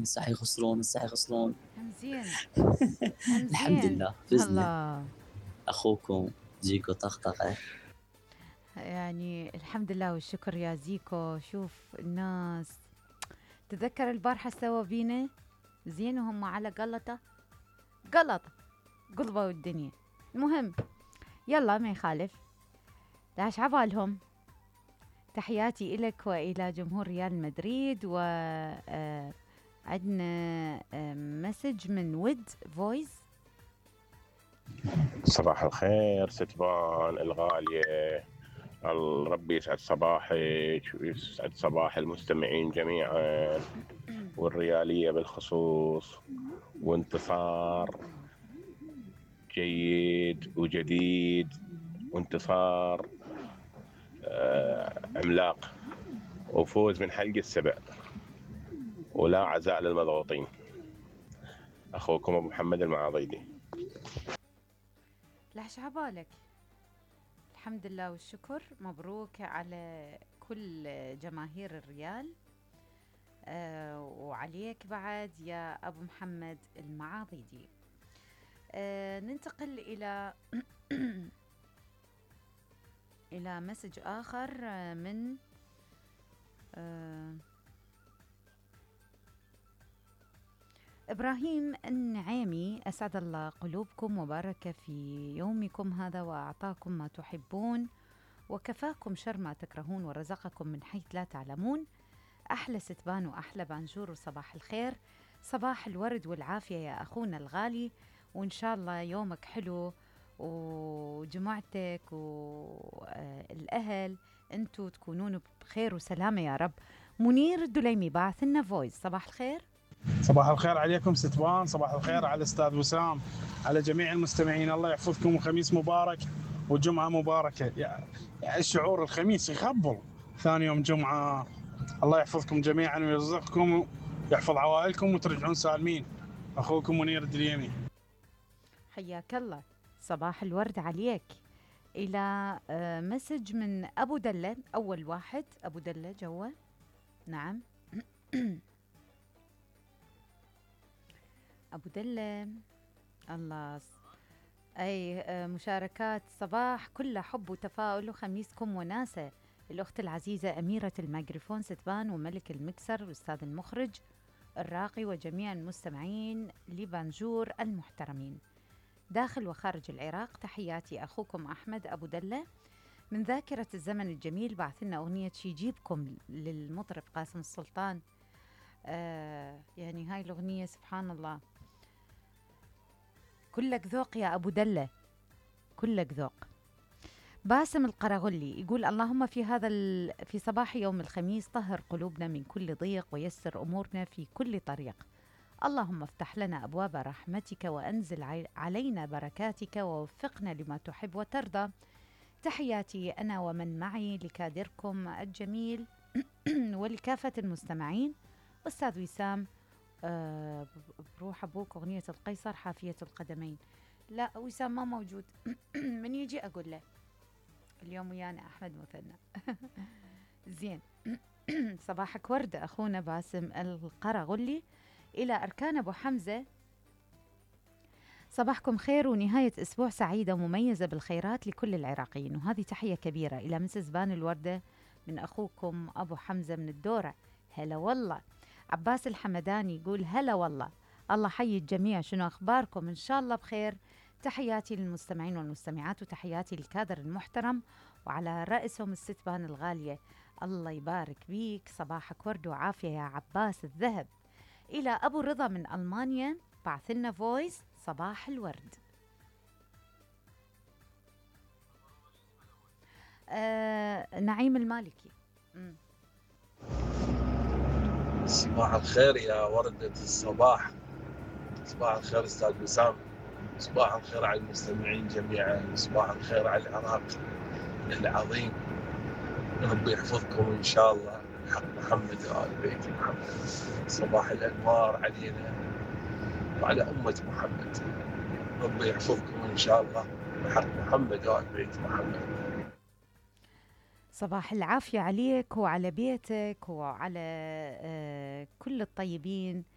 هسه حيخسرون. همزين الحمد همزين. لله فزنا. الله، أخوكم جيكو طقطقة. يعني الحمد لله والشكر يا زيكو. شوف الناس، تذكر البارحة سوا بينا زين وهم على قلطة قلبوا الدنيا. المهم يلا ما يخالف، داش عبالهم. تحياتي إلك وإلى جمهور ريال مدريد. و عندنا مسج من ود فويس. صباح الخير ستبان الغالية، ربي يسعد صباحك ويسعد صباح المستمعين جميعا والريالية بالخصوص، وانتصار جيد وجديد، وانتصار عملاق، وفوز من حلقة السبع، ولا عزاء للمضغوطين. أخوكم أبو محمد المعاضيدي. لحش عبالك. الحمد لله والشكر، مبروك على كل جماهير الريال. وعليك بعد يا أبو محمد المعاضيدي. ننتقل إلى إلى مسج آخر من إبراهيم النعيمي. أسعد الله قلوبكم وبارك في يومكم هذا وأعطاكم ما تحبون وكفاكم شر ما تكرهون ورزقكم من حيث لا تعلمون. أحلى ستبان وأحلى بانجور وصباح الخير، صباح الورد والعافية يا أخونا الغالي، وإن شاء الله يومك حلو وجماعتك والأهل أنتوا تكونون بخير وسلامة يا رب. منير الدليمي باعث لنا فويس. صباح الخير. صباح الخير عليكم ستبان، صباح الخير على الأستاذ وسام، على جميع المستمعين. الله يحفظكم وخميس مبارك وجمعة مباركة. يعني الشعور الخميس يخبل، ثاني يوم جمعة. الله يحفظكم جميعا ويرزقكم ويحفظ عوائلكم وترجعون سالمين. أخوكم منير الدليمي. حياك الله، صباح الورد عليك. إلى مسج من أبو دلة. أول واحد أبو دلة جوا. نعم. أبو دلة الله. أي مشاركات صباح كلها حب وتفاؤل وخميسكم وناسة. الأخت العزيزة أميرة الميكروفون ستبان وملك المكسر والأستاذ المخرج الراقي وجميع المستمعين لبانجور المحترمين داخل وخارج العراق. تحياتي أخوكم أحمد أبو دلة من ذاكرة الزمن الجميل. بعثلنا أغنية شي يجيبكم للمطرب قاسم السلطان. يعني هاي الأغنية سبحان الله كلك ذوق يا أبو دلة، كلك ذوق. باسم القرغلي يقول اللهم في صباح يوم الخميس طهر قلوبنا من كل ضيق ويسر أمورنا في كل طريق. اللهم افتح لنا أبواب رحمتك وأنزل علينا بركاتك ووفقنا لما تحب وترضى. تحياتي أنا ومن معي لكادركم الجميل ولكافة المستمعين. أستاذ وسام بروح أبوك أغنية القيصر حافية القدمين. لا وسام ما موجود. من يجي أقول له اليوم ويانا أحمد مثنى. زين. صباحك ورد أخونا باسم القرغلي. إلى أركان أبو حمزة. صباحكم خير ونهاية أسبوع سعيدة ومميزة بالخيرات لكل العراقيين. وهذه تحية كبيرة إلى مسز بان الوردة من أخوكم أبو حمزة من الدورة. هلا والله. عباس الحمداني يقول هلا والله، الله حي الجميع، شنو أخباركم؟ إن شاء الله بخير. تحياتي للمستمعين والمستمعات وتحياتي للكادر المحترم وعلى رأسهم الست بان الغالية. الله يبارك بيك، صباحك ورد وعافية يا عباس الذهب. إلى أبو رضا من ألمانيا بعثلنا فويس. صباح الورد. نعيم المالكي. صباح الخير يا وردة الصباح، صباح الخير أستاذ وسام، صباح الخير على المستمعين جميعا، صباح الخير على العراق العظيم. ربي يحفظكم إن شاء الله بحق محمد وآل بيت محمد. صباح الأنوار علينا وعلى أمة محمد. ربي يحفظكم إن شاء الله بحق محمد وآل بيت محمد. صباح العافية عليك وعلى بيتك وعلى كل الطيبين